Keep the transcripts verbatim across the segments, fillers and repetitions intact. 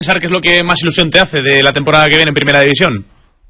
¿Qué es lo que más ilusión te hace de la temporada que viene en Primera División?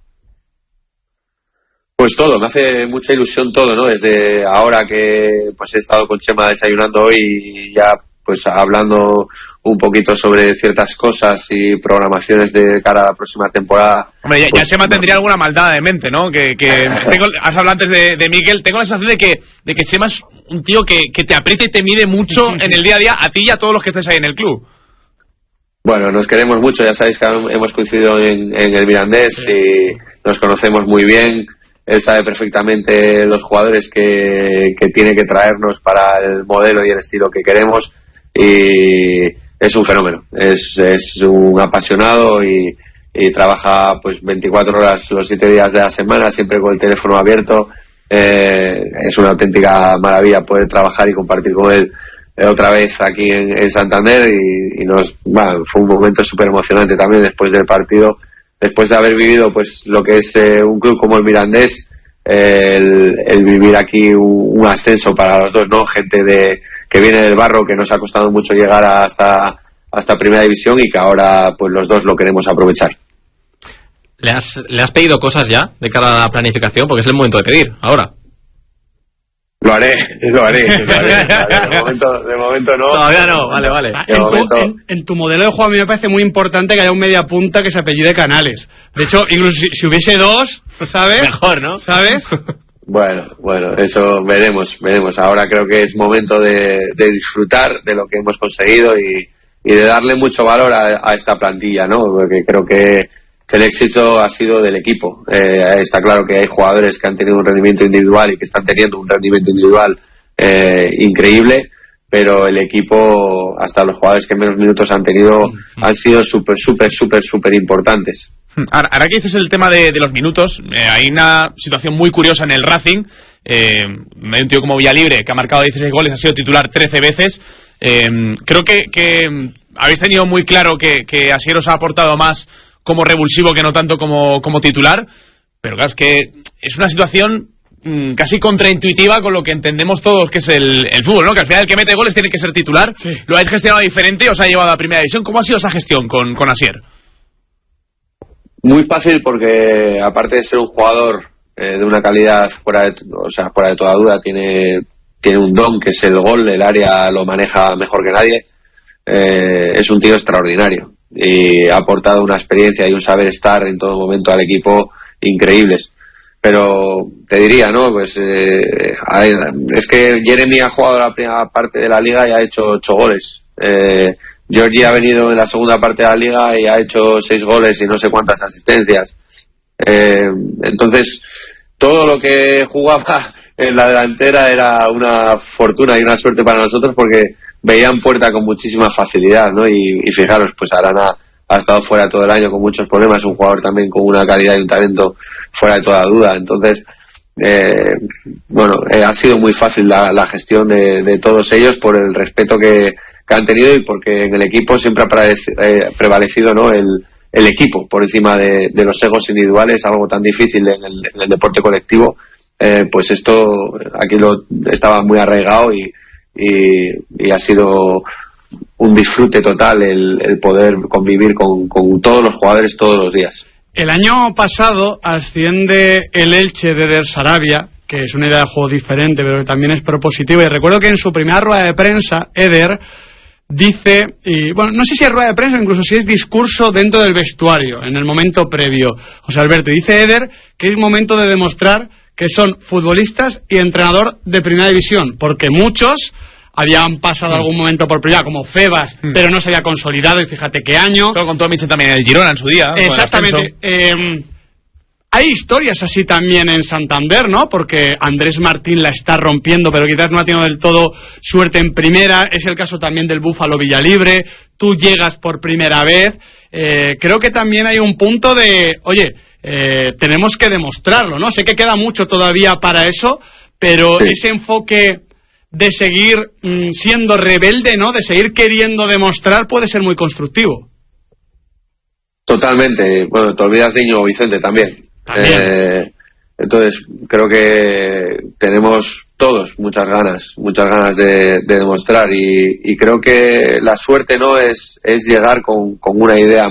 Pues todo, me hace mucha ilusión todo, ¿no? Desde ahora que pues he estado con Chema desayunando hoy y ya pues hablando un poquito sobre ciertas cosas y programaciones de cara a la próxima temporada. Hombre, ya, pues, ya Chema tendría alguna maldad de mente, ¿no? Que, que tengo, has hablado antes de, de Miquel, tengo la sensación de que, de que Chema es un tío que, que te aprieta y te mide mucho en el día a día, a ti y a todos los que estés ahí en el club. Bueno, nos queremos mucho, ya sabéis que hemos coincidido en, en el Mirandés y nos conocemos muy bien. Él sabe perfectamente los jugadores que, que tiene que traernos para el modelo y el estilo que queremos, y es un fenómeno, es, es un apasionado y, y trabaja pues veinticuatro horas los siete días de la semana, siempre con el teléfono abierto. Eh, es una auténtica maravilla poder trabajar y compartir con él eh, otra vez aquí en, en Santander, y, y nos, bueno, fue un momento súper emocionante también después del partido. Después de haber vivido pues lo que es eh, un club como el Mirandés, eh, el, el vivir aquí un, un ascenso para los dos, ¿no? Gente de que viene del barro, que nos ha costado mucho llegar hasta, hasta Primera División, y que ahora pues los dos lo queremos aprovechar. ¿Le has, ¿Le has pedido cosas ya de cara a la planificación? Porque es el momento de pedir, ahora. Lo haré, lo haré, lo haré, lo haré. De momento, de momento no. Todavía no, vale, vale. En tu, momento... en, en tu modelo de juego a mí me parece muy importante que haya un media punta que se apellide Canales. De hecho, incluso si, si hubiese dos, ¿sabes? Mejor, ¿no? ¿Sabes? Bueno, bueno, eso veremos, veremos. Ahora creo que es momento de, de disfrutar de lo que hemos conseguido y, y de darle mucho valor a, a esta plantilla, ¿no? Porque creo que, que el éxito ha sido del equipo. Eh, está claro que hay jugadores que han tenido un rendimiento individual y que están teniendo un rendimiento individual eh, increíble, pero el equipo, hasta los jugadores que menos minutos han tenido, han sido súper, súper, súper, súper importantes. Ahora, ahora que dices el tema de, de los minutos, eh, hay una situación muy curiosa en el Racing. Eh, hay un tío como Villalibre que ha marcado dieciséis goles, ha sido titular trece veces. Eh, creo que, que habéis tenido muy claro que, que Asier os ha aportado más como revulsivo que no tanto como, como titular, pero claro, es que es una situación mmm, casi contraintuitiva con lo que entendemos todos que es el, el fútbol, ¿no? Que al final el que mete goles tiene que ser titular. Sí. Lo habéis gestionado diferente y os ha llevado a Primera División. ¿Cómo ha sido esa gestión con, con Asier? Muy fácil, porque aparte de ser un jugador eh, de una calidad fuera de, o sea, fuera de toda duda, tiene, tiene un don que es el gol, el área lo maneja mejor que nadie. Eh, es un tío extraordinario y ha aportado una experiencia y un saber estar en todo momento al equipo increíbles. Pero te diría, ¿no? Pues eh, es que Jeremy ha jugado la primera parte de la liga y ha hecho ocho goles. Eh, Georgie ha venido en la segunda parte de la liga y ha hecho seis goles y no sé cuántas asistencias. Eh, entonces, todo lo que jugaba en la delantera era una fortuna y una suerte para nosotros, porque veían puerta con muchísima facilidad, ¿no? Y, y fijaros, pues Arana ha estado fuera todo el año con muchos problemas, un jugador también con una calidad y un talento fuera de toda duda. Entonces, eh, bueno, eh, ha sido muy fácil la, la gestión de, de todos ellos, por el respeto que, que han tenido, y porque en el equipo siempre ha prevalecido, eh, prevalecido, ¿no? el, el equipo por encima de, de los egos individuales, algo tan difícil en el, en el deporte colectivo. Eh, pues esto aquí lo estaba muy arraigado, y, y, y ha sido un disfrute total el, el poder convivir con, con todos los jugadores todos los días. El año pasado asciende el Elche de Der Sarabia, que es una idea de juego diferente, pero que también es propositiva. Y recuerdo que en su primera rueda de prensa, Eder dice, y bueno, no sé si es rueda de prensa, incluso si es discurso dentro del vestuario, en el momento previo. José Alberto, dice Eder que es momento de demostrar que son futbolistas y entrenador de Primera División, porque muchos habían pasado mm. algún momento por primera, como Febas, mm. pero no se había consolidado, y fíjate qué año. Pero contó Michel también en el Girona en su día. Exactamente. Eh, hay historias así también en Santander, ¿no? Porque Andrés Martín la está rompiendo, pero quizás no ha tenido del todo suerte en primera. Es el caso también del Búfalo Villalibre. Tú llegas por primera vez. Eh, creo que también hay un punto de, oye, eh, tenemos que demostrarlo, ¿no? Sé que queda mucho todavía para eso, pero sí. Ese enfoque de seguir mmm, siendo rebelde, ¿no? De seguir queriendo demostrar, puede ser muy constructivo. Totalmente. Bueno, te olvidas de Íñigo Vicente también. También. Eh, entonces, creo que tenemos todos muchas ganas, muchas ganas de, de demostrar y, y creo que la suerte no es, es llegar con, con una idea